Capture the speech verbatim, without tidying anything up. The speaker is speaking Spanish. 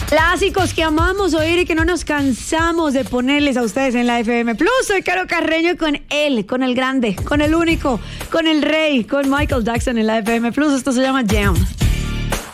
Clásicos que amamos oír y que no nos cansamos de ponerles a ustedes en la F M Plus. Soy Caro Carreño con él, con el grande, con el único, con el rey, con Michael Jackson en la F M Plus. Esto se llama Jam.